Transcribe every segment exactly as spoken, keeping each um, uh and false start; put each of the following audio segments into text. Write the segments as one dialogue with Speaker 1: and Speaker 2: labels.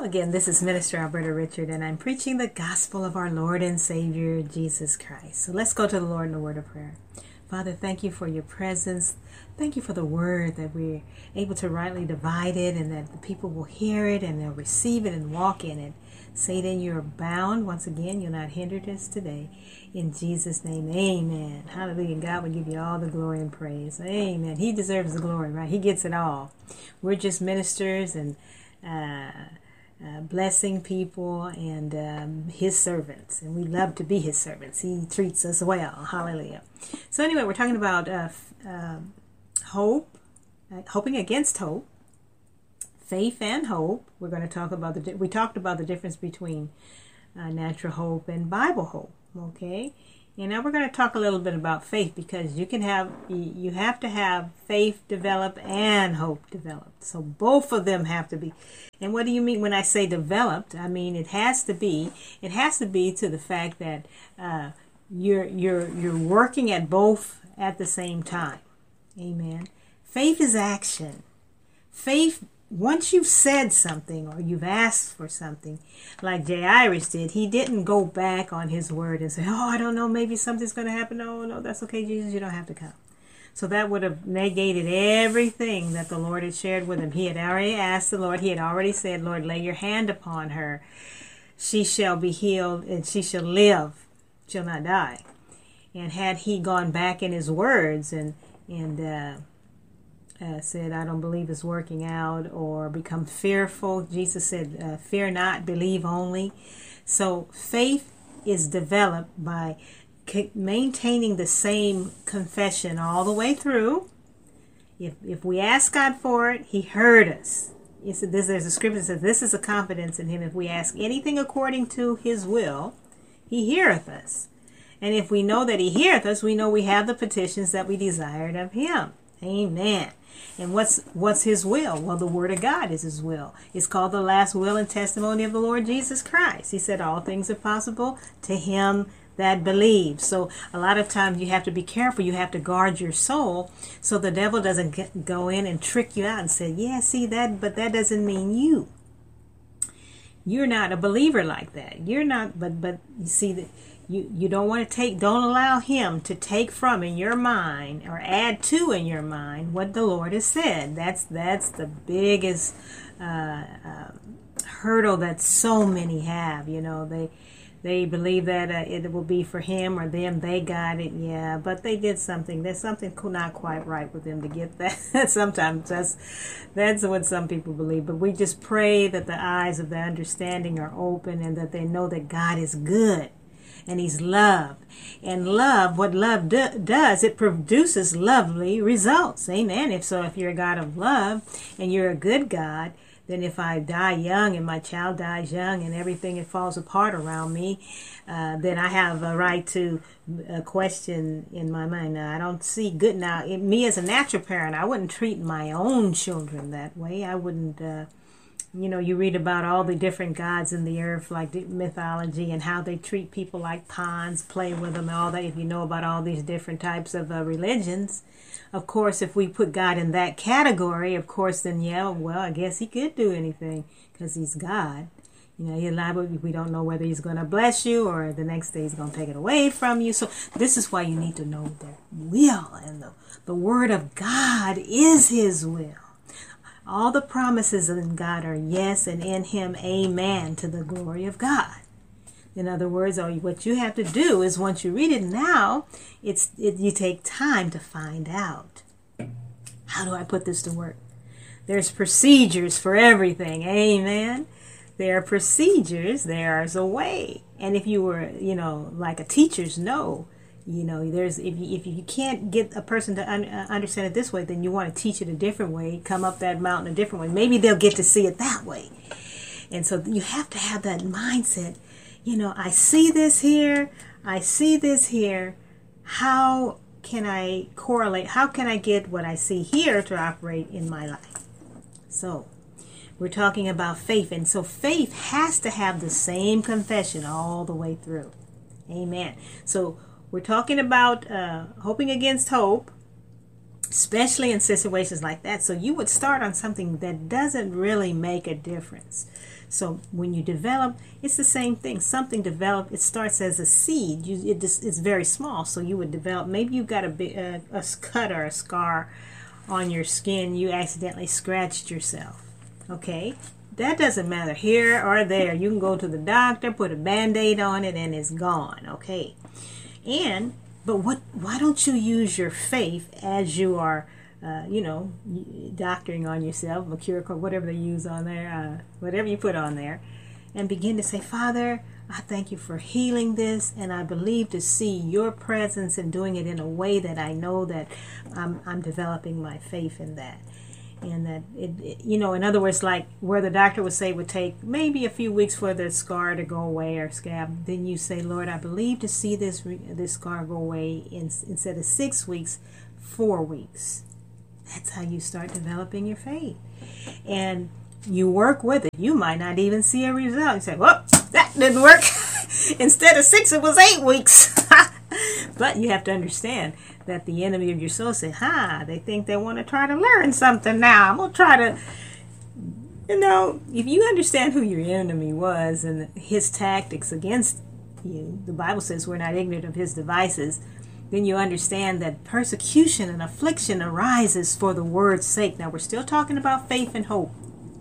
Speaker 1: again, this is Minister Alberta Richard, and I'm preaching the gospel of our Lord and Savior, Jesus Christ. So let's go to the Lord in a word of prayer. Father, thank you for your presence. Thank you for the word that we're able to rightly divide it and that the people will hear it and they'll receive it and walk in it. Satan, you're bound. Once again, you'll not hinder us today. In Jesus' name, amen. Hallelujah. God will give you all the glory and praise. Amen. He deserves the glory, right? He gets it all. We're just ministers and uh, uh, blessing people and um, his servants. And we love to be his servants. He treats us well. Hallelujah. So anyway, we're talking about uh, uh, hope, uh, hoping against hope. Faith and hope. We're going to talk about the, we talked about the difference between uh, natural hope and Bible hope, okay? And now we're going to talk a little bit about faith, because you can have, you have to have faith develop and hope developed. So both of them have to be. And what do you mean when I say developed? I mean, it has to be, it has to be to the fact that uh, you're, you're, you're working at both at the same time. Amen. Faith is action. Faith, once you've said something or you've asked for something, like Jairus did, he didn't go back on his word and say, oh, I don't know, maybe something's going to happen. No, no, that's okay, Jesus, you don't have to come. So that would have negated everything that the Lord had shared with him. He had already asked the Lord, he had already said, Lord, lay your hand upon her. She shall be healed and she shall live, shall not die. And had he gone back in his words and, and, uh, Uh, said, I don't believe it's working out, or become fearful. Jesus said, uh, fear not, believe only. So faith is developed by c- maintaining the same confession all the way through. If if we ask God for it, he heard us. It's, this, there's a scripture that says, this is a confidence in him. If we ask anything according to his will, he heareth us. And if we know that he heareth us, we know we have the petitions that we desired of him. Amen. And what's what's his will? Well, the word of God is his will. It's called the last will and testimony of the Lord Jesus Christ. He said all things are possible to him that believes. So a lot of times you have to be careful. You have to guard your soul so the devil doesn't get, go in and trick you out and say, yeah, see that, but that doesn't mean you. You're not a believer like that. You're not, but but you see that. You, you don't want to take, don't allow him to take from in your mind or add to in your mind what the Lord has said. That's that's the biggest uh, uh, hurdle that so many have. You know, they they believe that uh, it will be for him or them. They got it, yeah, but they did something. There's something not quite right with them to get that. Sometimes that's that's what some people believe. But we just pray that the eyes of their understanding are open and that they know that God is good. And he's love. And love, what love do, does, it produces lovely results. Amen. If so, if you're a God of love and you're a good God, then if I die young and my child dies young and everything it falls apart around me, uh, then I have a right to uh, question in my mind. Now, I don't see good. Now, it, me as a natural parent, I wouldn't treat my own children that way. I wouldn't... Uh, You know, you read about all the different gods in the earth, like the mythology, and how they treat people like pawns, play with them, and all that. If you know about all these different types of uh, religions, of course, if we put God in that category, of course, then yeah, well, I guess he could do anything because he's God. You know, he's liable. We don't know whether he's going to bless you or the next day he's going to take it away from you. So this is why you need to know the will, and the the word of God is his will. All the promises in God are yes, and in him, amen, to the glory of God. In other words, what you have to do is once you read it now, it's it, you take time to find out. How do I put this to work? There's procedures for everything. Amen. There are procedures. There's a way. And if you were, you know, like a teacher's know, you know, there's if you, if you can't get a person to un, uh, understand it this way, then you want to teach it a different way, come up that mountain a different way. Maybe they'll get to see it that way. And so you have to have that mindset. You know, I see this here. I see this here. How can I correlate? How can I get what I see here to operate in my life? So we're talking about faith. And so faith has to have the same confession all the way through. Amen. So we're talking about uh, hoping against hope. especially in situations like that. So you would start on something that doesn't really make a difference. So when you develop, it's the same thing. Something developed, it starts as a seed. You, it just, it's very small. So you would develop, maybe you've got a, big, a, a cut or a scar on your skin. You accidentally scratched yourself. Okay? That doesn't matter here or there. You can go to the doctor, put a Band-Aid on it, and it's gone. Okay? And, but what? Why don't you use your faith as you are Uh, you know, doctoring on yourself, Mercurial, whatever they use on there, uh, whatever you put on there, and begin to say, Father, I thank you for healing this, and I believe to see your presence and doing it in a way that I know that I'm, I'm developing my faith in that. And that, it, it, you know, in other words, like where the doctor would say it would take maybe a few weeks for the scar to go away or scab, then you say, Lord, I believe to see this, this scar go away in, instead of six weeks, four weeks. That's how you start developing your faith. And you work with it. You might not even see a result. You say, well, that didn't work. Instead of six, it was eight weeks. But you have to understand that the enemy of your soul said, ha, they think they want to try to learn something now. I'm going to try to, you know, if you understand who your enemy was and his tactics against you, the Bible says we're not ignorant of his devices, then you understand that persecution and affliction arises for the word's sake. Now, we're still talking about faith and hope.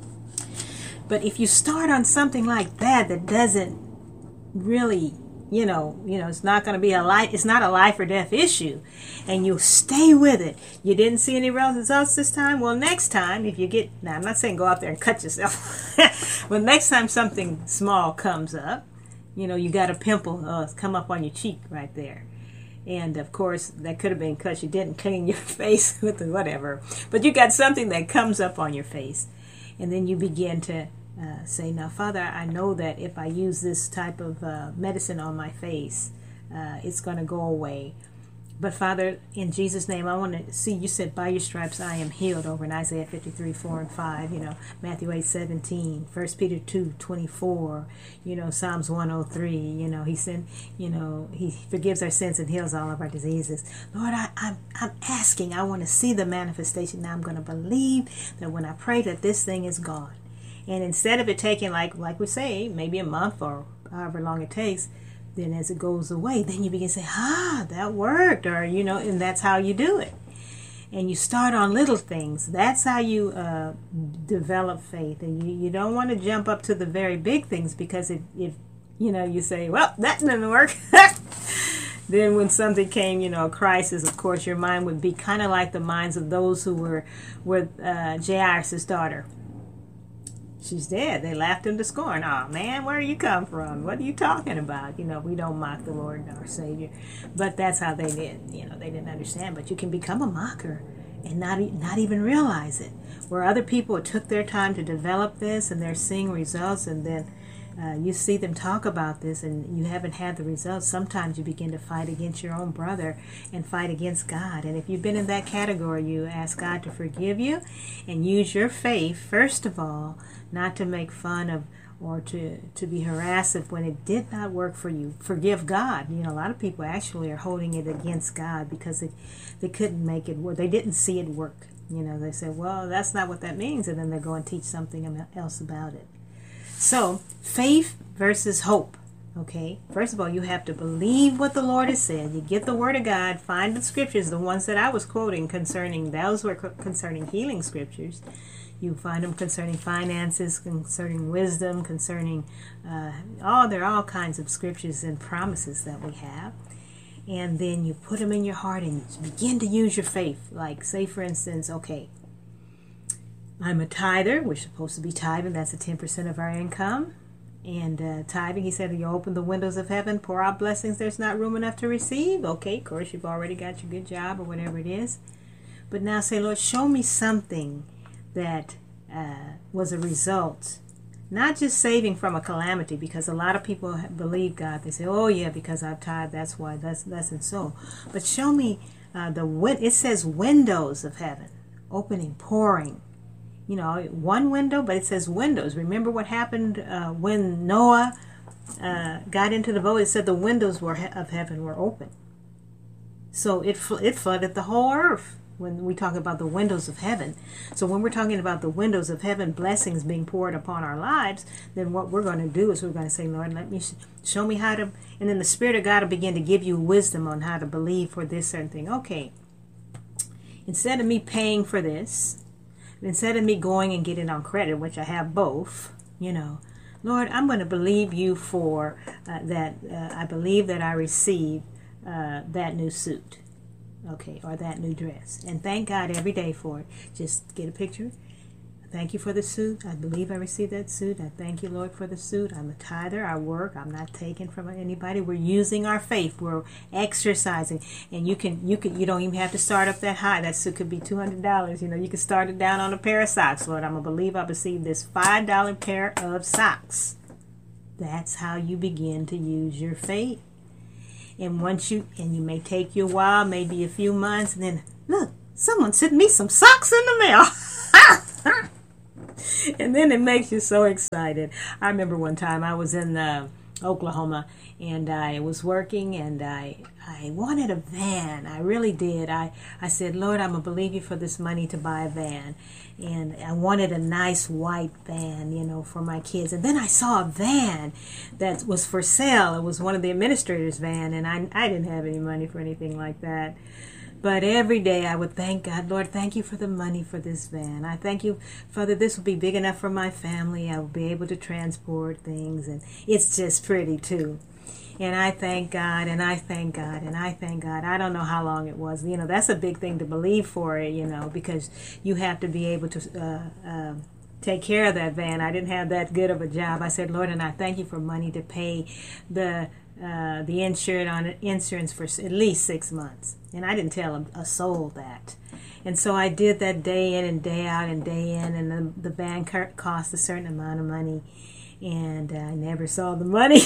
Speaker 1: But if you start on something like that that doesn't really, you know, you know, it's not going to be a life, it's not a life or death issue, and you stay with it. You didn't see any results this time? Well, next time, if you get, now I'm not saying go out there and cut yourself, but next time something small comes up, you know, you got a pimple uh, come up on your cheek right there. And, of course, that could have been because you didn't clean your face with the whatever. But you got something that comes up on your face. And then you begin to uh, say, now, Father, I know that if I use this type of uh, medicine on my face, uh, it's going to go away. But, Father, in Jesus' name, I want to see, you said, by your stripes I am healed over in Isaiah fifty-three, four and five, you know, Matthew eight, seventeen, First Peter two, twenty-four, you know, Psalms one oh three, you know, he said, you know, he forgives our sins and heals all of our diseases. Lord, I, I'm, I'm asking, I want to see the manifestation. Now I'm going to believe that when I pray that this thing is gone. And instead of it taking, like, like we say, maybe a month or however long it takes, then as it goes away, then you begin to say, ah, that worked, or, you know, and that's how you do it. And you start on little things. That's how you uh, develop faith. And you, you don't want to jump up to the very big things, because if, if you know, you say, well, that didn't work. Then when something came, you know, a crisis, of course, your mind would be kind of like the minds of those who were with uh, Jairus' daughter. She's dead. They laughed him to scorn. Oh, man, where you come from? What are you talking about? You know, we don't mock the Lord and our Savior. But that's how they did. You know, they didn't understand. But you can become a mocker and not, not even realize it. Where other people took their time to develop this and they're seeing results, and then uh, you see them talk about this and you haven't had the results. Sometimes you begin to fight against your own brother and fight against God. And if you've been in that category, you ask God to forgive you and use your faith, first of all, not to make fun of or to, to be harassive when it did not work for you. Forgive God. You know, a lot of people actually are holding it against God because it, they couldn't make it work. They didn't see it work. You know, they said, well, that's not what that means. And then they go and teach something else about it. So, faith versus hope. Okay, first of all, you have to believe what the Lord has said. You get the Word of God, find the scriptures, the ones that I was quoting concerning, those were concerning healing scriptures. You find them concerning finances, concerning wisdom, concerning, uh, all there are all kinds of scriptures and promises that we have. And then you put them in your heart and you begin to use your faith. Like, say, for instance, okay, I'm a tither. We're supposed to be tithing. That's a ten percent of our income. And uh, tithing, he said, you open the windows of heaven, pour out blessings there's not room enough to receive. Okay, of course, you've already got your good job or whatever it is. But now say, Lord, show me something that uh, was a result. Not just saving from a calamity, because a lot of people believe God. They say, oh, yeah, because I've tithed, that's why, that's, that's and so. But show me uh, the, win- it says windows of heaven, opening, pouring. You know, one window, but it says windows. Remember what happened uh, when Noah uh, got into the boat? It said the windows were he- of heaven were open. So it fl- it flooded the whole earth. when we talk about the windows of heaven. So when we're talking about the windows of heaven, blessings being poured upon our lives, then what we're going to do is we're going to say, Lord, let me sh- show me how to, and then the Spirit of God will begin to give you wisdom on how to believe for this certain thing. Okay, instead of me paying for this, instead of me going and getting on credit, which I have both, you know, Lord, I'm going to believe you for uh, that. Uh, I believe that I receive uh, that new suit, okay, or that new dress. And thank God every day for it. Just get a picture. Thank you for the suit. I believe I received that suit. I thank you, Lord, for the suit. I'm a tither. I work. I'm not taking from anybody. We're using our faith. We're exercising. And you can, you can, you don't even have to start up that high. That suit could be two hundred dollars. You know, you can start it down on a pair of socks. Lord, I'm going to believe I received this five dollar pair of socks. That's how you begin to use your faith. And once you, and you may take you a while, maybe a few months, and then, look, someone sent me some socks in the mail. And then it makes you so excited. I remember one time I was in uh, Oklahoma, and I was working, and I I wanted a van. I really did. I, I said, Lord, I'm going to believe you for this money to buy a van. And I wanted a nice white van, you know, for my kids. And then I saw a van that was for sale. It was one of the administrators' van, and I, I didn't have any money for anything like that. But every day I would thank God, Lord, thank you for the money for this van. I thank you, Father, this will be big enough for my family. I will be able to transport things, and it's just pretty too. And I thank God, and I thank God, and I thank God. I don't know how long it was. You know, that's a big thing to believe for it, you know, because you have to be able to uh, uh, take care of that van. I didn't have that good of a job. I said, Lord, and I thank you for money to pay the uh, the insured on insurance for at least six months. And I didn't tell a, a soul that. And so I did that day in and day out and day in, and the, the van cost a certain amount of money. And uh, I never saw the money.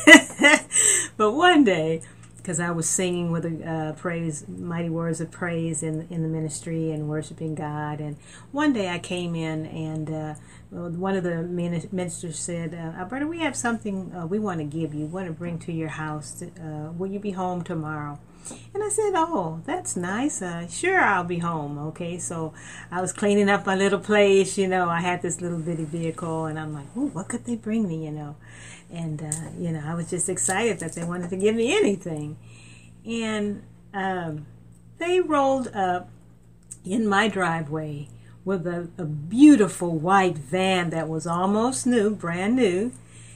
Speaker 1: But one day, because I was singing with a uh, praise, mighty words of praise in in the ministry and worshiping God, and one day I came in, and uh, one of the ministers said, uh, Alberta, we have something uh, we want to give you, want to bring to your house. To, uh, will you be home tomorrow? And I said, oh, that's nice. Uh, sure, I'll be home. Okay, so I was cleaning up my little place. You know, I had this little bitty vehicle, and I'm like, oh, what could they bring me, you know? And, uh, you know, I was just excited that they wanted to give me anything. And um, they rolled up in my driveway with a, a beautiful white van that was almost new, brand new.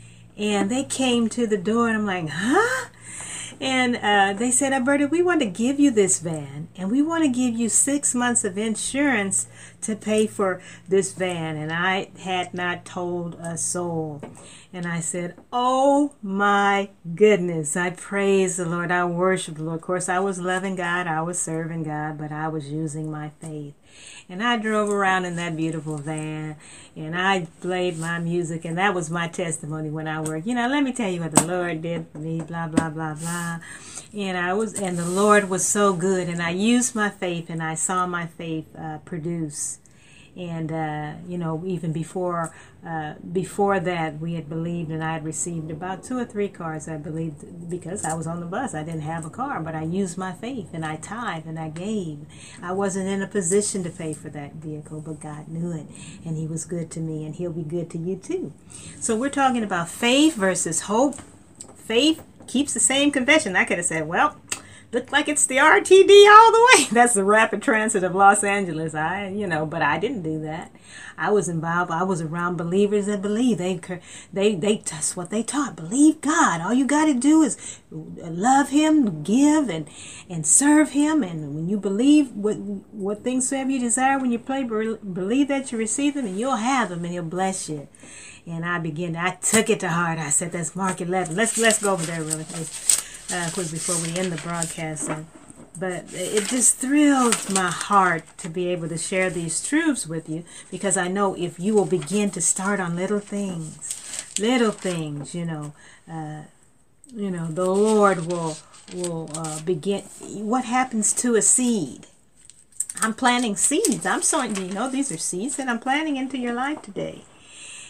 Speaker 1: And they came to the door, and I'm like, huh? And uh, they said, Alberta, we want to give you this van, and we want to give you six months of insurance to pay for this van. And I had not told a soul. And I said, oh my goodness, I praise the Lord. I worship the Lord. Of course, I was loving God. I was serving God, but I was using my faith. And I drove around in that beautiful van, and I played my music, and that was my testimony when I worked. You know, let me tell you what the Lord did for me, blah, blah, blah, blah. And I was, and the Lord was so good, and I used my faith, and I saw my faith uh, produce. And, uh, you know, even before uh, before that, we had believed, and I had received about two or three cars, I believed, because I was on the bus. I didn't have a car, but I used my faith, and I tithed, and I gave. I wasn't in a position to pay for that vehicle, but God knew it, and He was good to me, and He'll be good to you too. So we're talking about faith versus hope. Faith keeps the same confession. I could have said, well, look like it's the R T D all the way. That's the rapid transit of Los Angeles. I, you know, but I didn't do that. I was involved. I was around believers that believe. They, they, they. That's what they taught. Believe God. All you got to do is love Him, give, and and serve Him. And when you believe what what things soever you desire, when you pray, believe that you receive them, and you'll have them, and He'll bless you. And I began. I took it to heart. I said, "That's Mark eleven. Let's let's go over there really quick." Uh, quick before we end the broadcast. Uh, but it just thrilled my heart to be able to share these truths with you, because I know if you will begin to start on little things, little things, you know, uh, you know, the Lord will will uh, begin. What happens to a seed? I'm planting seeds. I'm sowing. You know, these are seeds that I'm planting into your life today.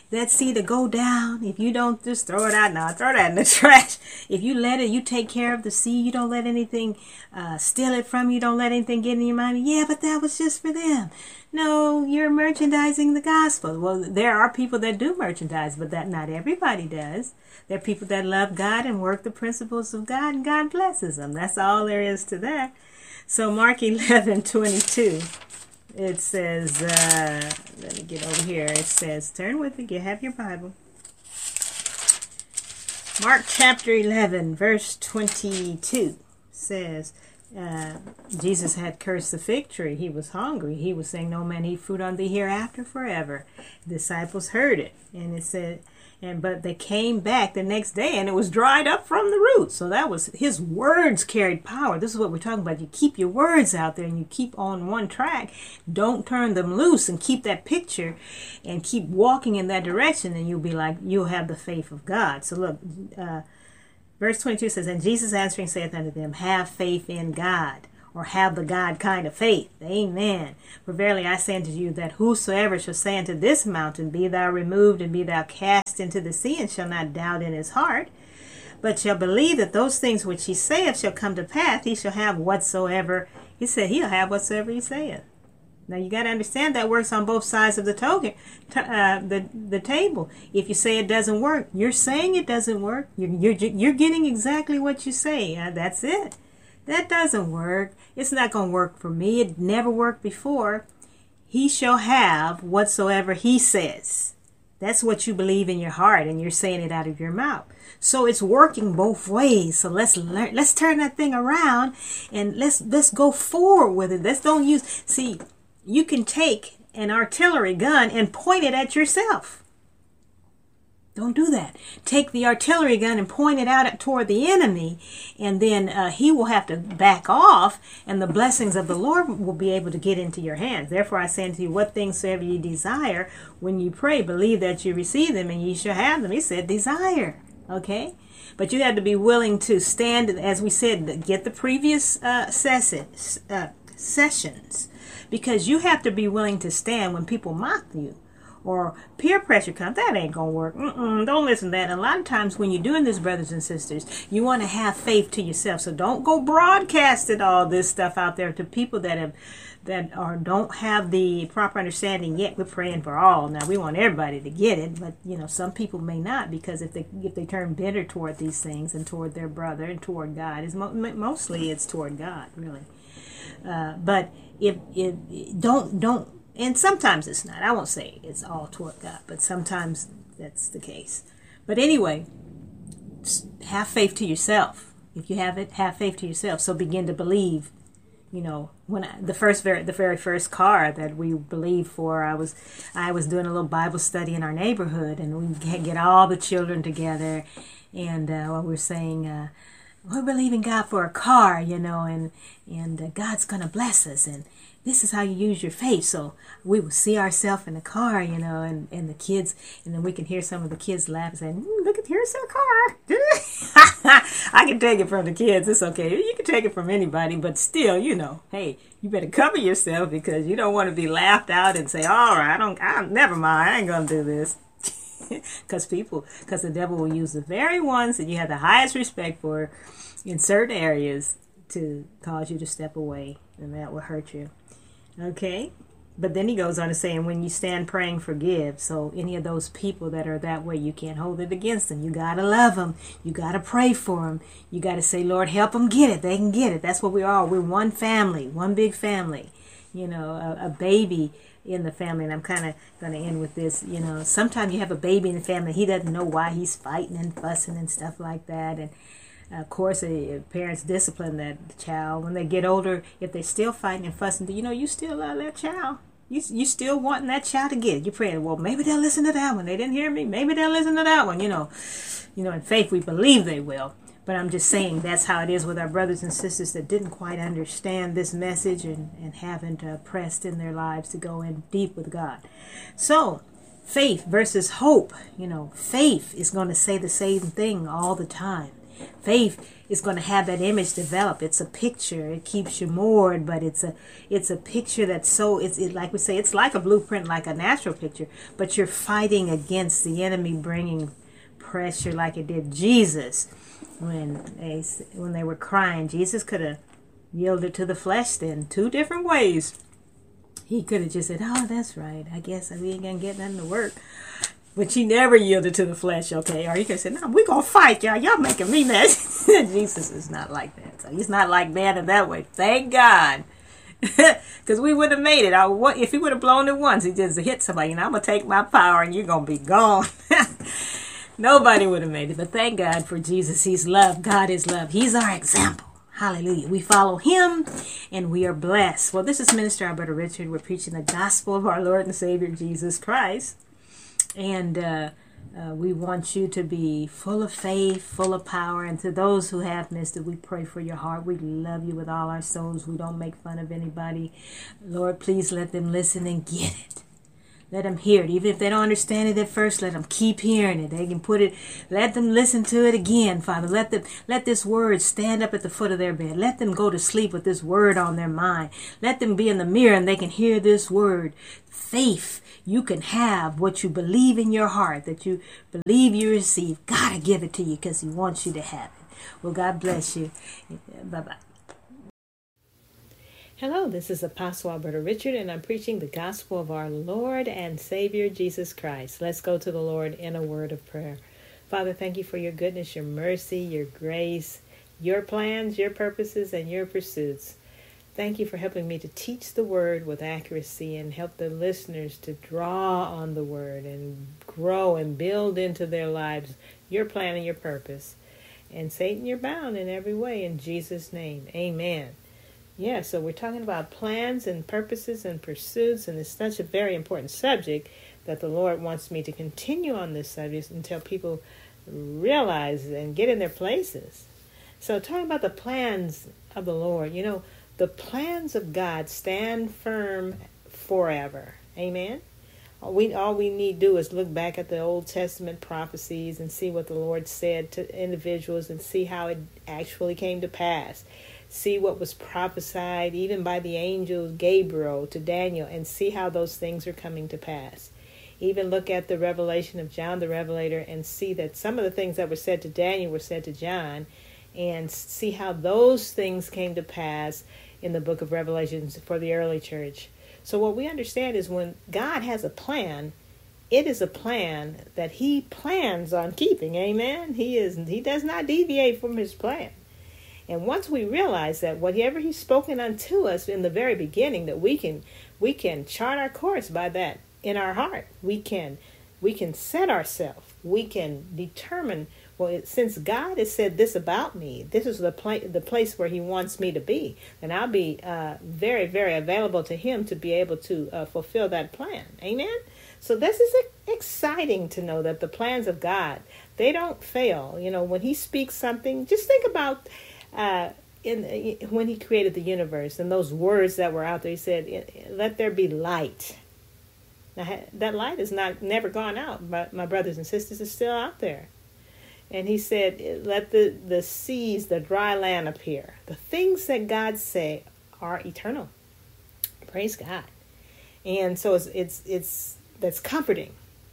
Speaker 1: that seed to go down, if you don't just throw it out now, throw that in the trash. If you let it, you take care of the seed, you don't let anything uh, steal it from you, don't let anything get in your mind. Yeah, but that was just for them. No, you're merchandising the gospel. Well, there are people that do merchandise, but that not everybody does. There are people that love God and work the principles of God, and God blesses them. That's all there is to that. So Mark eleven twenty-two. It says, uh, let me get over here. It says, turn with me, you have your Bible. Mark chapter eleven, verse twenty-two says, uh, Jesus had cursed the fig tree. He was hungry. He was saying, no man eat fruit on thee hereafter forever. The disciples heard it. And it said, and but they came back the next day and it was dried up from the root. So that was, his words carried power. This is what we're talking about. You keep your words out there and you keep on one track. Don't turn them loose and keep that picture and keep walking in that direction, and you'll be like, you'll have the faith of God. So look, uh, verse twenty-two says, and Jesus answering saith unto them, have faith in God, or have the God kind of faith. Amen. For verily I say unto you, that whosoever shall say unto this mountain, be thou removed and be thou cast into the sea, and shall not doubt in his heart, but shall believe that those things which he saith shall come to pass, he shall have whatsoever, he said he'll have whatsoever he saith. Now you got to understand that works on both sides of the token, uh, the the table. If you say it doesn't work, you're saying it doesn't work. You're you're, you're getting exactly what you say. Uh, that's it. That doesn't work. It's not going to work for me. It never worked before. He shall have whatsoever he says. That's what you believe in your heart, and you're saying it out of your mouth. So it's working both ways. So let's learn. Let's turn that thing around, and let's let's go forward with it. Let's don't use. See, you can take an artillery gun and point it at yourself. Don't do that. Take the artillery gun and point it out toward the enemy, and then uh, he will have to back off, and the blessings of the Lord will be able to get into your hands. Therefore I say unto you, what things soever ye desire, when you pray, believe that you receive them, and ye shall have them. He said desire. Okay? But you have to be willing to stand, as we said, get the previous uh, sessions, uh, sessions, because you have to be willing to stand when people mock you or peer pressure comes. That ain't gonna work. Mm-mm, don't listen to that. And a lot of times when you're doing this, brothers and sisters, you want to have faith to yourself. So don't go broadcasting all this stuff out there to people that have that are don't have the proper understanding yet. We're praying for all. Now we want everybody to get it, but you know, some people may not, because if they if they turn bitter toward these things and toward their brother and toward God, is mo- mostly it's toward God, really. Uh, but if if don't don't and sometimes it's not. I won't say it's all toward God, but sometimes that's the case. But anyway, have faith to yourself. If you have it, have faith to yourself. So begin to believe. You know, when I, the first very the very first car that we believed for, I was I was doing a little Bible study in our neighborhood, and we get, get all the children together, and uh, we we're saying. Uh, We're believing God for a car, you know, and and uh, God's going to bless us, and this is how you use your faith. So we will see ourselves in the car, you know, and, and the kids, and then we can hear some of the kids laugh and say, mm, look at, here's our car. I can take it from the kids. It's okay. You can take it from anybody, but still, you know, hey, you better cover yourself, because you don't want to be laughed out and say, all right, I don't, I, never mind, I ain't going to do this. Because people, because the devil will use the very ones that you have the highest respect for in certain areas to cause you to step away, and that will hurt you. Okay? But then he goes on to say, and when you stand praying, forgive. So any of those people that are that way, you can't hold it against them. You got to love them. You got to pray for them. You got to say, Lord, help them get it. They can get it. That's what we are. We're one family, one big family. You know, a, a baby in the family, and I'm kind of going to end with this. You know, sometimes you have a baby in the family, he doesn't know why he's fighting and fussing and stuff like that, and uh, of course uh, parents discipline that child. When they get older, if they're still fighting and fussing, you know, you still love that child. You you still wanting that child to get it. You're praying, well, maybe they'll listen to that one. They didn't hear me. Maybe they'll listen to that one. You know, you know, in faith we believe they will. But I'm just saying that's how it is with our brothers and sisters that didn't quite understand this message and, and haven't uh, pressed in their lives to go in deep with God. So, faith versus hope. You know, faith is going to say the same thing all the time. Faith is going to have that image develop. It's a picture. It keeps you moored, but it's a it's a picture that's so, it's it, like we say, it's like a blueprint, like a natural picture, but you're fighting against the enemy bringing pressure like it did Jesus when they, when they were crying. Jesus could have yielded to the flesh then two different ways. He could have just said, oh, that's right, I guess we ain't gonna get nothing to work. But he never yielded to the flesh, okay? Or he could have said, no, we're gonna fight, y'all. Y'all making me mad. Jesus is not like that. So he's not like man in that way. Thank God. Because we would have made it. I, what, if he would have blown it once, he just hit somebody, and I'm going to take my power and you're going to be gone. Nobody would have made it. But thank God for Jesus. He's love. God is love. He's our example. Hallelujah. We follow him and we are blessed. Well, this is Minister Alberta Richard. We're preaching the gospel of our Lord and Savior Jesus Christ. And uh, uh, we want you to be full of faith, full of power. And to those who have missed it, we pray for your heart. We love you with all our souls. We don't make fun of anybody. Lord, please let them listen and get it. Let them hear it. Even if they don't understand it at first, let them keep hearing it. They can put it, let them listen to it again, Father. Let them, let this word stand up at the foot of their bed. Let them go to sleep with this word on their mind. Let them be in the mirror and they can hear this word. Faith. You can have what you believe in your heart, that you believe you receive. God will give it to you because he wants you to have it. Well, God bless you. Bye-bye. Hello, this is Apostle Alberta Richard, and I'm preaching the gospel of our Lord and Savior Jesus Christ. Let's go to the Lord in a word of prayer. Father, thank you for your goodness, your mercy, your grace, your plans, your purposes, and your pursuits. Thank you for helping me to teach the word with accuracy and help the listeners to draw on the word and grow and build into their lives your plan and your purpose. And Satan, you're bound in every way in Jesus' name. Amen. Yeah, so we're talking about plans and purposes and pursuits, and it's such a very important subject that the Lord wants me to continue on this subject until people realize and get in their places. So talking about the plans of the Lord, you know, the plans of God stand firm forever. Amen. All we, all we need to do is look back at the Old Testament prophecies and see what the Lord said to individuals and see how it actually came to pass. See what was prophesied even by the angel Gabriel to Daniel and see how those things are coming to pass. Even look at the revelation of John the Revelator and see that some of the things that were said to Daniel were said to John, and see how those things came to pass in the book of Revelations for the early church. So what we understand is when God has a plan, it is a plan that he plans on keeping. Amen. He is he does not deviate from his plan. And once we realize that whatever he's spoken unto us in the very beginning, that we can we can chart our course by that in our heart. We can we can set ourselves. We can determine, well, it, since God has said this about me, this is the, pla- the place where he wants me to be, then I'll be uh, very, very available to him to be able to uh, fulfill that plan. Amen? So this is exciting to know that the plans of God, they don't fail. You know, when he speaks something, just think about uh, in when he created the universe and those words that were out there. He said, let there be light. Now, that light has not never gone out, but my brothers and sisters, is still out there. And he said, let the, the seas, the dry land appear. The things that God say are eternal. Praise God. And so it's it's it's that's comforting.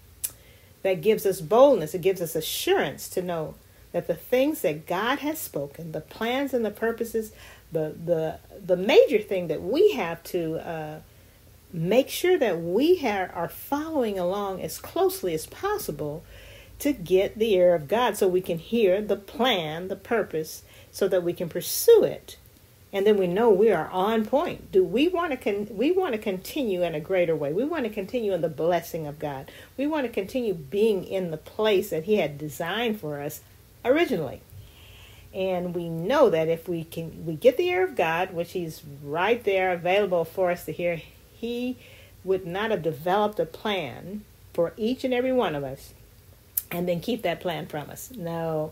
Speaker 1: That gives us boldness. It gives us assurance to know that the things that God has spoken, the plans and the purposes, the the the major thing that we have to uh, make sure that we have, are following along as closely as possible to get the ear of God so we can hear the plan, the purpose, so that we can pursue it. And then we know we are on point. Do we want to con- we want to continue in a greater way? We want to continue in the blessing of God. We want to continue being in the place that he had designed for us originally. And we know that if we can we get the ear of God, which he's right there available for us to hear, he would not have developed a plan for each and every one of us and then keep that plan from us. No,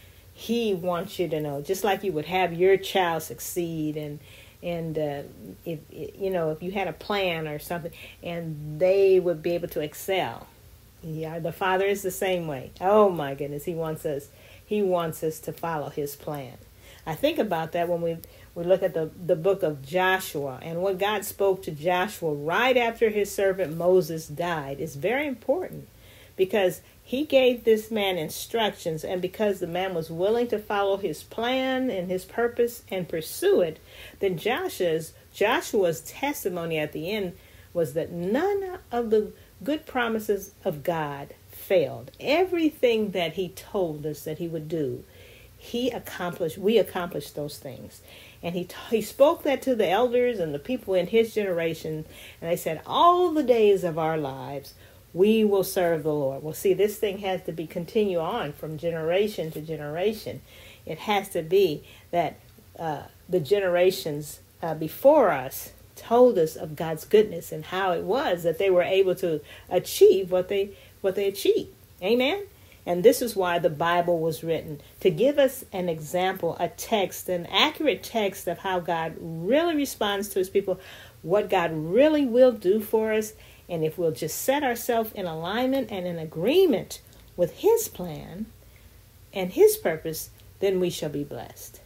Speaker 1: he wants you to know, just like you would have your child succeed, and and uh, if you know if you had a plan or something, and they would be able to excel. Yeah, the Father is the same way. Oh my goodness, he wants us.
Speaker 2: He wants us to follow his plan. I think about that when we, we look at the, the book of Joshua, and what God spoke to Joshua right after his servant Moses died is very important, because he gave this man instructions, and because the man was willing to follow his plan and his purpose and pursue it, then Joshua's, Joshua's testimony at the end was that none of the good promises of God failed. Everything that he told us that he would do, he accomplished. We accomplished those things. And he he spoke that to the elders and the people in his generation, and they said, all the days of our lives, we will serve the Lord. Well, see, this thing has to be continue on from generation to generation. It has to be that uh, the generations uh, before us told us of God's goodness and how it was that they were able to achieve what they what they achieved. Amen? And this is why the Bible was written, to give us an example, a text, an accurate text of how God really responds to his people, what God really will do for us. And if we'll just set ourselves in alignment and in agreement with his plan and his purpose, then we shall be blessed.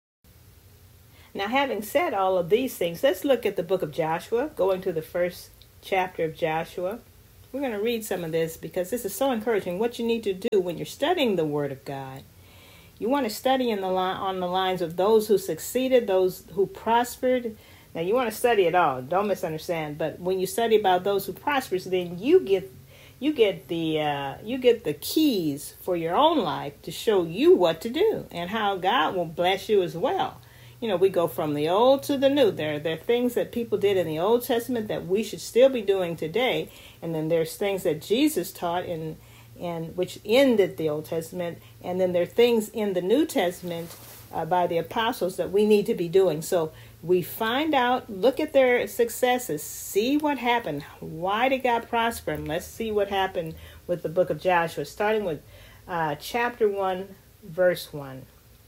Speaker 2: Now, having said all of these things, let's look at the book of Joshua, going to the first chapter of Joshua. We're going to read some of this because this is so encouraging. What you need to do when you're studying the Word of God, you want to study in the line, on the lines of those who succeeded, those who prospered. Now, you want to study it all. Don't misunderstand. But when you study about those who prosper, then you get you get the uh, you get the keys for your own life to show you what to do and how God will bless you as well. You know, we go from the old to the new. There, there are things that people did in the Old Testament that we should still be doing today. And then there's things that Jesus taught in, and which ended the Old Testament. And then there are things in the New Testament uh, by the apostles that we need to be doing. So we find out, look at their successes, see what happened. Why did God prosper? And let's see what happened with the book of Joshua, starting with uh, chapter one, verse one.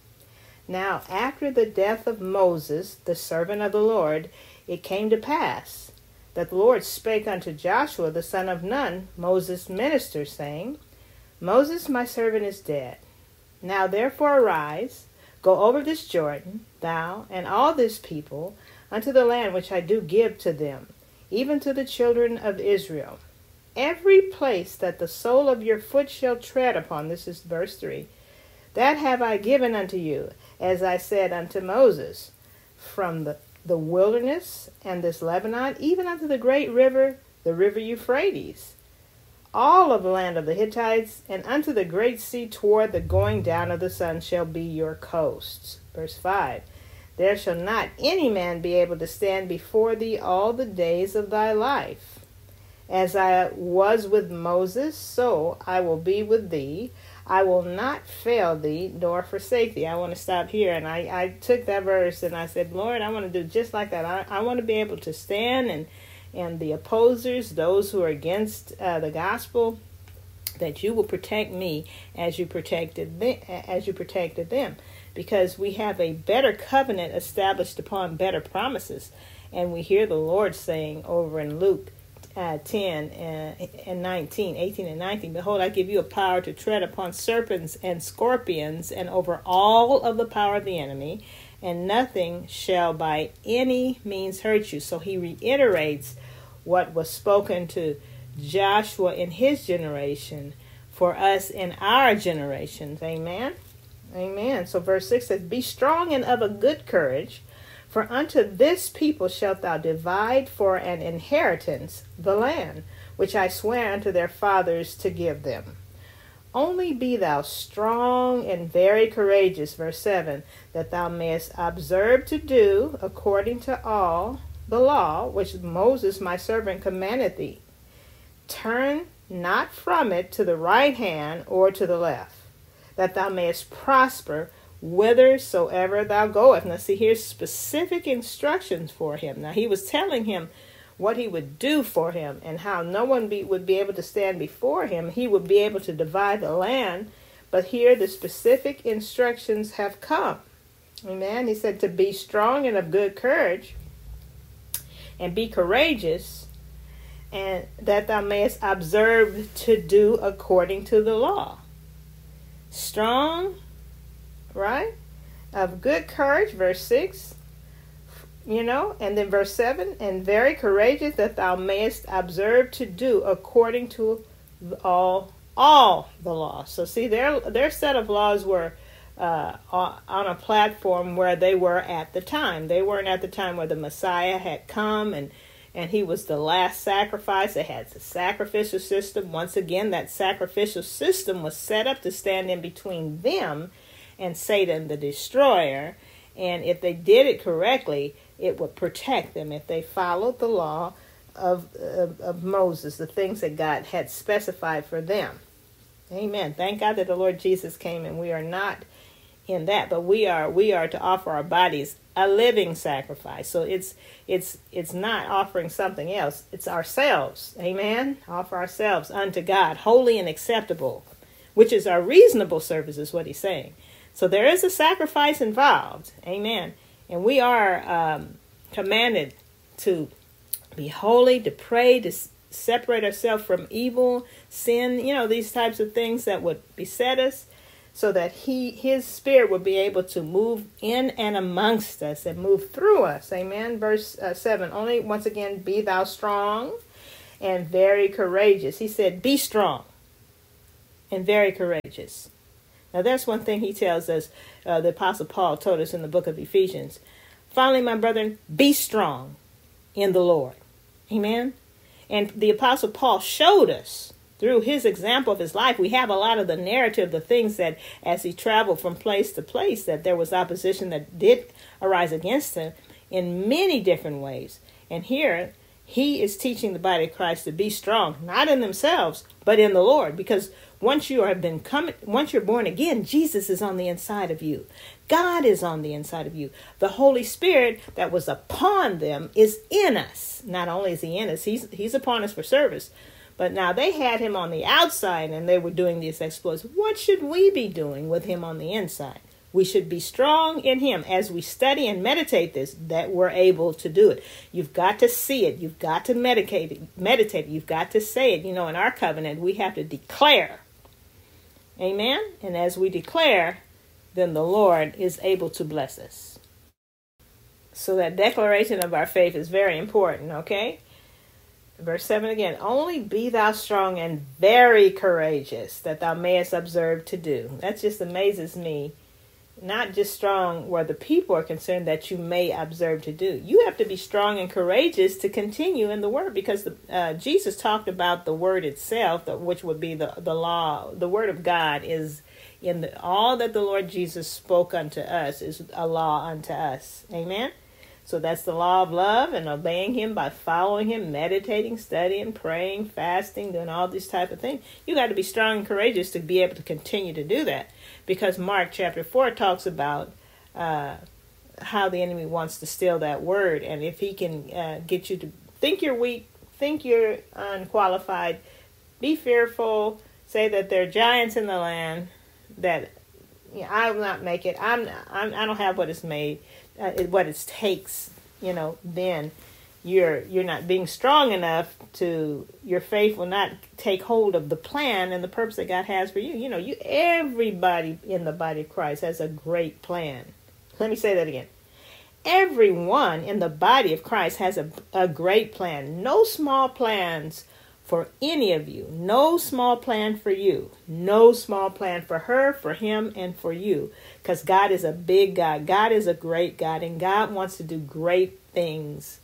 Speaker 2: Now, after the death of Moses, the servant of the Lord, it came to pass that the Lord spake unto Joshua, the son of Nun, Moses' minister, saying, Moses, my servant, is dead. Now therefore arise, go over this Jordan, thou and all this people, unto the land which I do give to them, even to the children of Israel. Every place that the sole of your foot shall tread upon, this is verse three, that have I given unto you, as I said unto Moses, from the, the wilderness and this Lebanon, even unto the great river, the river Euphrates, all of the land of the Hittites, and unto the great sea toward the going down of the sun shall be your coasts. Verse five, there shall not any man be able to stand before thee all the days of thy life. As I was with Moses, so I will be with thee. I will not fail thee nor forsake thee. I want to stop here. And I, I took that verse and I said, Lord, I want to do just like that. I, I want to be able to stand and and the opposers, those who are against uh, the gospel, that you will protect me as you protected them, as you protected them. Because we have a better covenant established upon better promises. And we hear the Lord saying over in Luke Uh, ten and nineteen, eighteen and nineteen, behold, I give you a power to tread upon serpents and scorpions and over all of the power of the enemy, and nothing shall by any means hurt you. So he reiterates what was spoken to Joshua in his generation for us in our generations. Amen. Amen. So verse six says, be strong and of a good courage, for unto this people shalt thou divide for an inheritance the land, which I swear unto their fathers to give them. Only be thou strong and very courageous, verse seven, that thou mayest observe to do according to all the law which Moses my servant commanded thee. Turn not from it to the right hand or to the left, that thou mayest prosper whithersoever thou goest. Now see, here's specific instructions for him. Now he was telling him what he would do for him and how no one be, would be able to stand before him. He would be able to divide the land. But here the specific instructions have come. Amen. He said to be strong and of good courage and be courageous, and that thou mayest observe to do according to the law. Strong right? Of good courage, verse six, you know, and then verse seven, and very courageous, that thou mayest observe to do according to all all the laws. So see, their their set of laws were uh, on a platform where they were at the time. They weren't at the time where the Messiah had come and and he was the last sacrifice. They had the sacrificial system. Once again, that sacrificial system was set up to stand in between them and Satan the destroyer. And if they did it correctly, it would protect them if they followed the law of, of, of Moses, the things that God had specified for them. Amen. Thank God that the Lord Jesus came and we are not in that, but we are we are to offer our bodies a living sacrifice. So it's it's it's not offering something else. It's ourselves. Amen. Offer ourselves unto God, holy and acceptable, which is our reasonable service, is what he's saying. So there is a sacrifice involved. Amen. And we are um, commanded to be holy, to pray, to s- separate ourselves from evil, sin, you know, these types of things that would beset us, so that he, his spirit will be able to move in and amongst us and move through us. Amen. Verse uh, seven, only once again, be thou strong and very courageous. He said, be strong and very courageous. Now, that's one thing he tells us, uh, the Apostle Paul told us in the book of Ephesians. Finally, my brethren, be strong in the Lord. Amen. And the Apostle Paul showed us through his example of his life. We have a lot of the narrative, the things that as he traveled from place to place, that there was opposition that did arise against him in many different ways. And here he is teaching the body of Christ to be strong, not in themselves, but in the Lord. Because once you have been coming, once you're born again, Jesus is on the inside of you. God is on the inside of you. The Holy Spirit that was upon them is in us. Not only is he in us, he's he's upon us for service. But now they had him on the outside and they were doing these exploits. What should we be doing with him on the inside? We should be strong in him as we study and meditate this, that we're able to do it. You've got to see it. You've got to meditate it. Meditate. You've got to say it. You know, in our covenant, we have to declare. Amen. And as we declare, then the Lord is able to bless us. So that declaration of our faith is very important. Okay. Verse seven again, only be thou strong and very courageous, that thou mayest observe to do. That just amazes me. Not just strong where the people are concerned, that you may observe to do. You have to be strong and courageous to continue in the word, because the, uh, Jesus talked about the word itself, which would be the, the law. The word of God is in the, all that the Lord Jesus spoke unto us is a law unto us. Amen. So that's the law of love and obeying him by following him, meditating, studying, praying, fasting, doing all these type of things. You got to be strong and courageous to be able to continue to do that. Because Mark chapter four talks about uh, how the enemy wants to steal that word. And if he can uh, get you to think you're weak, think you're unqualified, be fearful, say that there are giants in the land, that you know, I will not make it, I'm, I'm, I don't have what it's made. Uh, what it takes, you know, then you're you're not being strong enough to, your faith will not take hold of the plan and the purpose that God has for you. You know, you everybody in the body of Christ has a great plan. Let me say that again. Everyone in the body of Christ has a, a great plan. No small plans for any of you. No small plan for you. No small plan for her, for him, and for you. Because God is a big God. God is a great God. And God wants to do great things.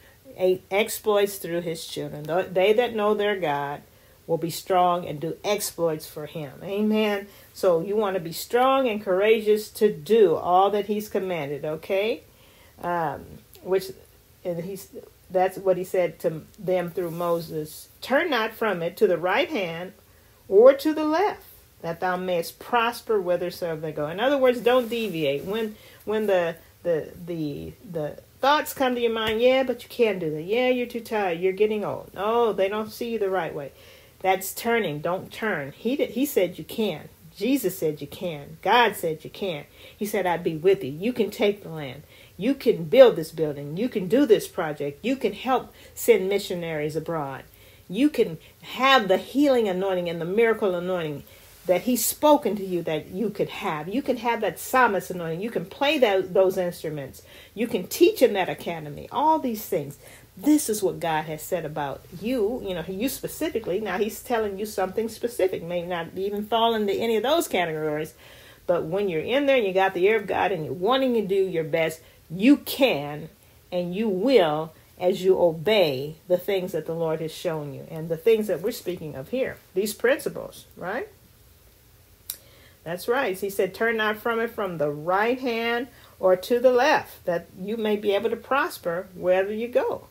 Speaker 2: Exploits through his children. They that know their God will be strong and do exploits for him. Amen. So you want to be strong and courageous to do all that he's commanded. Okay. Um, which and he's... That's what he said to them through Moses. Turn not from it to the right hand or to the left, that thou mayest prosper whithersoever they go. In other words, don't deviate. When when the the the the thoughts come to your mind, yeah, but you can't do that. Yeah, you're too tired. You're getting old. Oh, they don't see you the right way. That's turning. Don't turn. He did, he said you can. Jesus said you can. God said you can. He said, I'd be with you. You can take the land. You can build this building. You can do this project. You can help send missionaries abroad. You can have the healing anointing and the miracle anointing. that he's spoken to you that you could have. You can have that psalmist anointing. You can play that, those instruments. You can teach in that academy. All these things. This is what God has said about you, you know, you specifically. Now he's telling you something specific, may not even fall into any of those categories. But when you're in there and you got the ear of God and you're wanting to do your best, you can and you will as you obey the things that the Lord has shown you and the things that we're speaking of here. These principles, right? That's right. He said, turn not from it from the right hand or to the left, that you may be able to prosper wherever you go.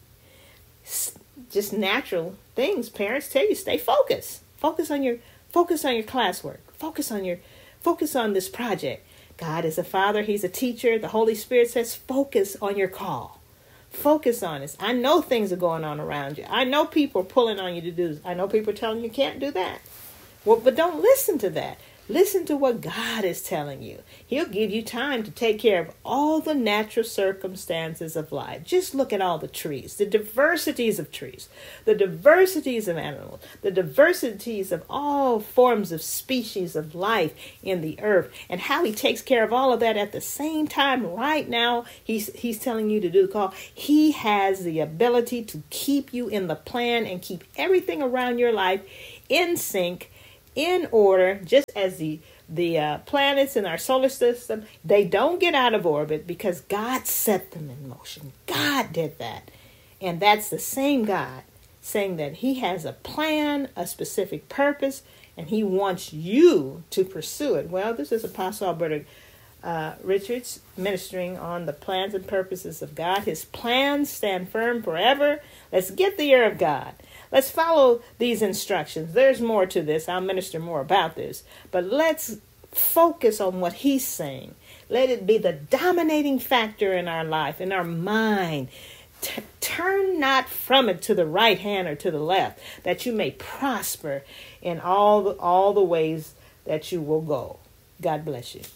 Speaker 2: Just natural things. Parents tell you, stay focused. Focus on your focus on your classwork. Focus on your focus on this project. God is a father. He's a teacher. The Holy Spirit says, focus on your call. Focus on this. I know things are going on around you. I know people are pulling on you to do this. I know people are telling you can't do that. Well, but don't listen to that. Listen to what God is telling you. He'll give you time to take care of all the natural circumstances of life. Just look at all the trees, the diversities of trees, the diversities of animals, the diversities of all forms of species of life in the earth, and how he takes care of all of that at the same time. Right now, he's, he's telling you to do the call. He has the ability to keep you in the plan and keep everything around your life in sync, in order, just as the the uh, planets in our solar system, they don't get out of orbit because God set them in motion. God did that. And that's the same God saying that he has a plan, a specific purpose, and he wants you to pursue it. Well, this is Apostle Alberta uh, Richards ministering on the plans and purposes of God. His plans stand firm forever. Let's get the ear of God. Let's follow these instructions. There's more to this. I'll minister more about this. But let's focus on what he's saying. Let it be the dominating factor in our life, in our mind. T- turn not from it to the right hand or to the left, that you may prosper in all the, all the ways that you will go. God bless you.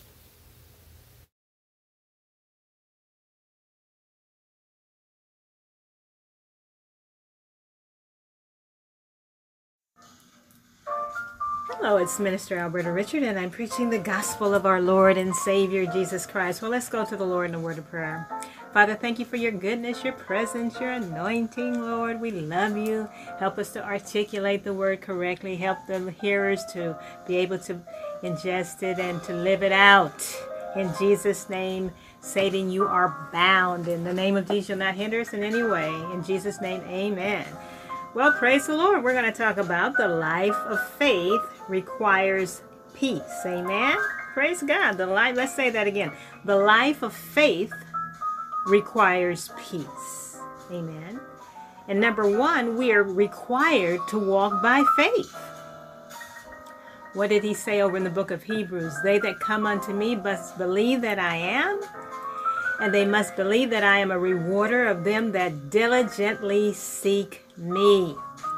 Speaker 1: Hello, it's Minister Alberta Richard, and I'm preaching the gospel of our Lord and Savior, Jesus Christ. Well, let's go to the Lord in a word of prayer. Father, thank you for your goodness, your presence, your anointing, Lord. We love you. Help us to articulate the word correctly. Help the hearers to be able to ingest it and to live it out. In Jesus' name, Satan, you are bound. In the name of Jesus, you'll not hinder us in any way. In Jesus' name, amen. Well, praise the Lord. We're going to talk about the life of faith requires peace. Amen. Praise God. The life, let's say that again. The life of faith requires peace. Amen. And number one, we are required to walk by faith. What did he say over in the book of Hebrews? They that come unto me must believe that I am, and they must believe that I am a rewarder of them that diligently seek me.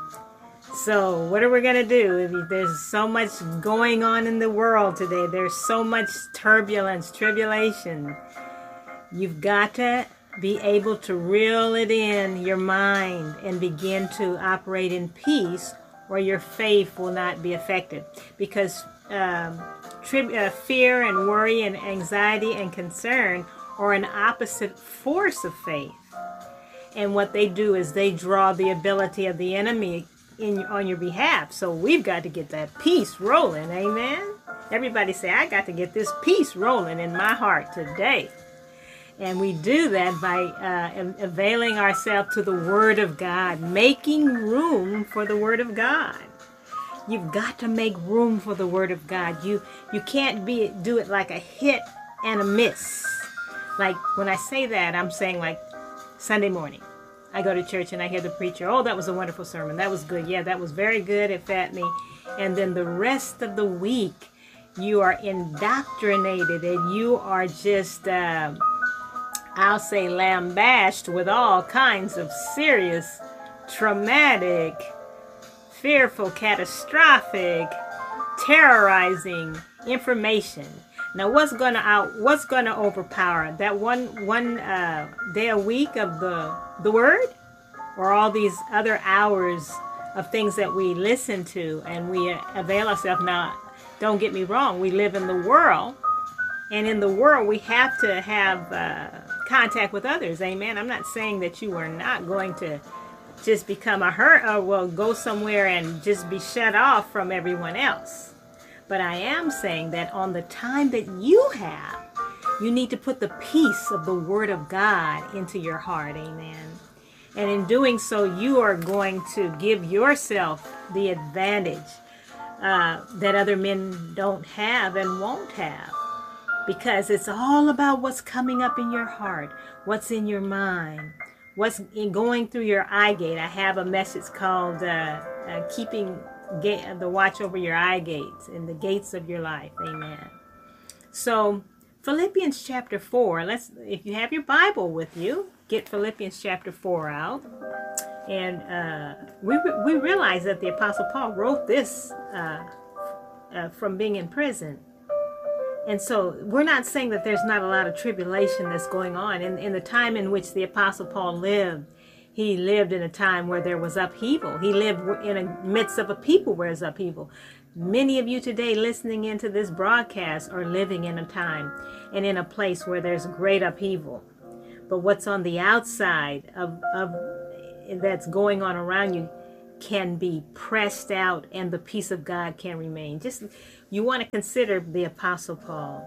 Speaker 1: So what are we going to do? If there's so much going on in the world today, there's so much turbulence, tribulation. You've got to be able to reel it in your mind and begin to operate in peace, or your faith will not be affected. Because um, tri- uh, fear and worry and anxiety and concern are an opposite force of faith. And what they do is they draw the ability of the enemy in on your behalf. So we've got to get that peace rolling. Amen. Everybody say, I got to get this peace rolling in my heart today. And we do that by uh, availing ourselves to the Word of God, making room for the Word of God. You've got to make room for the Word of God. You you can't be do it like a hit and a miss. Like when I say that, I'm saying like Sunday morning. I go to church and I hear the preacher, oh, that was a wonderful sermon. That was good. Yeah, that was very good. It fed me. And then the rest of the week, you are indoctrinated and you are just, uh, I'll say, lambasted with all kinds of serious, traumatic, fearful, catastrophic, terrorizing information. Now, what's gonna out? What's gonna overpower that one one uh, day a week of the the Word, or all these other hours of things that we listen to and we avail ourselves? Now,
Speaker 2: Don't get me wrong, we live in the world, and in the world we have to have uh, contact with others. Amen. I'm not saying that you are not going to just become a hurt or well go somewhere and just be shut off from everyone else. But I am saying that on the time that you have, you need to put the peace of the Word of God into your heart. Amen. And in doing so, you are going to give yourself the advantage uh, that other men don't have and won't have. Because it's all about what's coming up in your heart, what's in your mind, what's in going through your eye gate. I have a message called uh, uh, Keeping Ga- the Watch Over Your Eye Gates and the Gates of Your Life. Amen. So Philippians chapter four, let's, if you have your Bible with you, get Philippians chapter four out. And uh, we, we realize that the Apostle Paul wrote this uh, uh, from being in prison. And so we're not saying that there's not a lot of tribulation that's going on. In, in the time in which the Apostle Paul lived, he lived in a time where there was upheaval. He lived in the midst of a people where there's upheaval. Many of you today listening into this broadcast are living in a time and in a place where there's great upheaval. But what's on the outside of, of that's going on around you can be pressed out and the peace of God can remain. Just you want to consider the Apostle Paul.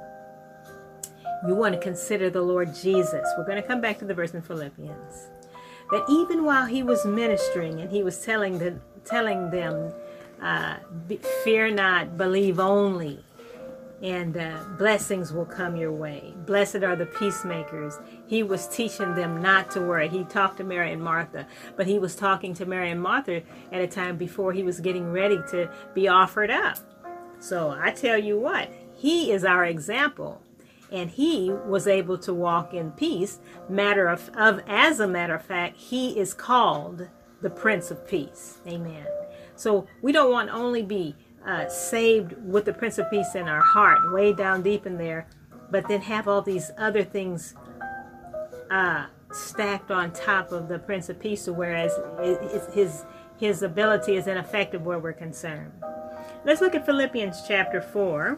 Speaker 2: You want to consider the Lord Jesus. We're going to come back to the verse in Philippians. That even while he was ministering and he was telling, the, telling them, uh, fear not, believe only, and uh, blessings will come your way. Blessed are the peacemakers. He was teaching them not to worry. He talked to Mary and Martha, but he was talking to Mary and Martha at a time before he was getting ready to be offered up. So I tell you what, he is our example, and he was able to walk in peace. Matter of, of as a matter of fact, he is called the Prince of Peace. Amen. So we don't want to only be Uh, saved with the Prince of Peace in our heart, way down deep in there, but then have all these other things uh, stacked on top of the Prince of Peace, whereas his his ability is ineffective where we're concerned. Let's look at Philippians chapter four,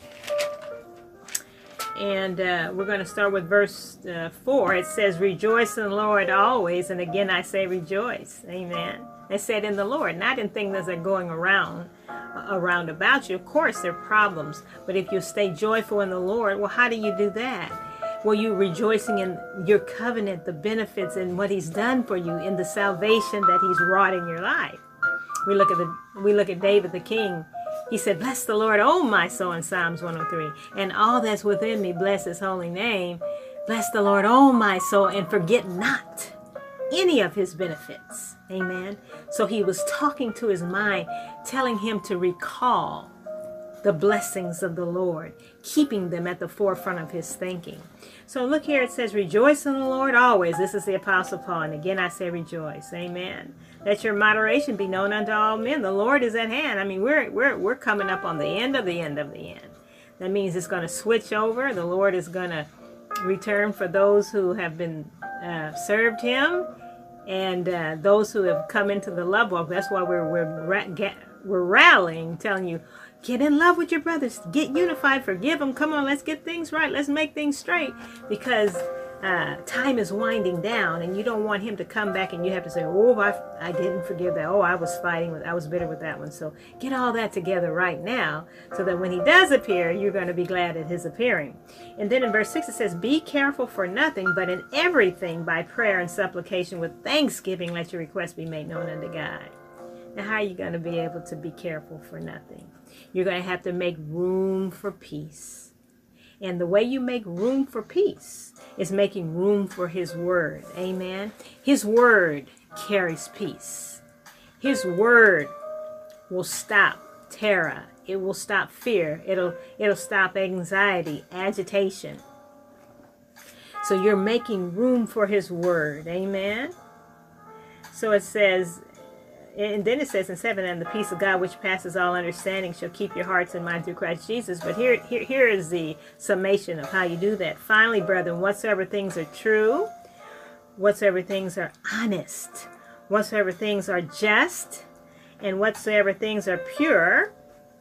Speaker 2: and uh, we're going to start with verse uh, four. It says, "Rejoice in the Lord always," and again I say rejoice. Amen. It said in the Lord, not in things that are going around around about you. Of course, there are problems, but if you stay joyful in the Lord, well, how do you do that? Well, you rejoicing in your covenant, the benefits and what he's done for you, in the salvation that he's wrought in your life. We look at the we look at David the king. He said, "Bless the Lord, oh my soul," in Psalms one oh three, "and all that's within me, bless his holy name. Bless the Lord, oh my soul, and forget not any of his benefits." Amen. So he was talking to his mind, telling him to recall the blessings of the Lord, keeping them at the forefront of his thinking. So look here, it says, "Rejoice in the Lord always." This is the Apostle Paul. And again, I say rejoice. Amen. "Let your moderation be known unto all men." The Lord is at hand. I mean, we're, we're, we're coming up on the end of the end of the end. That means it's going to switch over. The Lord is going to return for those who have been uh, served him. And uh, those who have come into the love walk. That's why we're we're ra- get, we're rallying, telling you, get in love with your brothers, get unified, forgive them. Come on, let's get things right. Let's make things straight, because uh, time is winding down, and you don't want him to come back and you have to say, "Oh, I, I didn't forgive that. Oh, I was fighting with, I was bitter with that one." So get all that together right now, so that when he does appear, you're going to be glad at his appearing. And then in verse six it says, "Be careful for nothing, but in everything by prayer and supplication with thanksgiving let your requests be made known unto God." Now, how are you going to be able to be careful for nothing? You're going to have to make room for peace. And the way you make room for peace is making room for his word. Amen. His word carries peace. His word will stop terror. It will stop fear. It'll it'll stop anxiety, agitation. So you're making room for his word. Amen. So it says, and then it says in seven, "And the peace of God which passes all understanding shall keep your hearts and minds through Christ Jesus." But here, here, here is the summation of how you do that. "Finally, brethren, whatsoever things are true, whatsoever things are honest, whatsoever things are just, and whatsoever things are pure,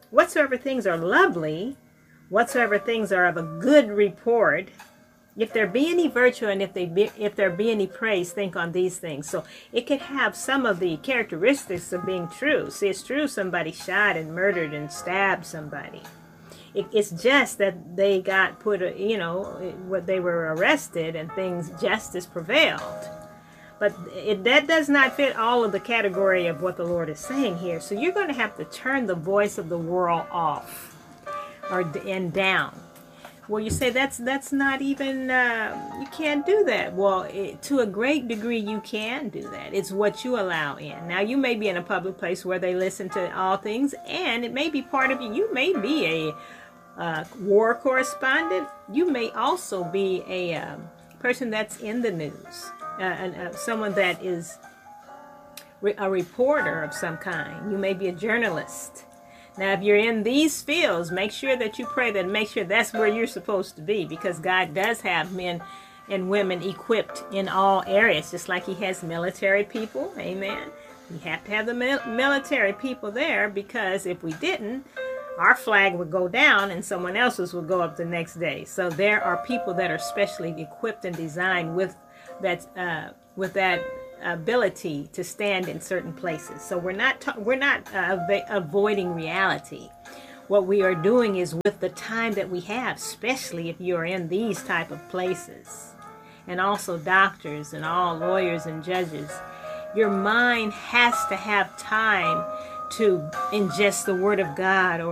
Speaker 2: whatsoever things are lovely, whatsoever things are of a good report, if there be any virtue and if they be, if there be any praise, think on these things. So it could have some of the characteristics of being true. See, it's true somebody shot and murdered and stabbed somebody. It, it's just that they got put, you know, what they were arrested and things, justice prevailed. But it, that does not fit all of the category of what the Lord is saying here. So you're going to have to turn the voice of the world off or and down. Well, you say that's that's not even, uh, you can't do that. Well, it, to a great degree, you can do that. It's what you allow in. Now, you may be in a public place where they listen to all things, and it may be part of you. You may be a uh, war correspondent. You may also be a um, person that's in the news, uh, uh, someone that is re- a reporter of some kind. You may be a journalist. Now, if you're in these fields, make sure that you pray that, make sure that's where you're supposed to be, because God does have men and women equipped in all areas, just like he has military people. Amen. We have to have the mil- military people there, because if we didn't, our flag would go down and someone else's would go up the next day. So there are people that are specially equipped and designed with that, uh, with that ability to stand in certain places. So we're not ta- we're not uh, av- avoiding reality. What we are doing is, with the time that we have, especially if you're in these type of places, and also doctors and all lawyers and judges, your mind has to have time to ingest the Word of God, or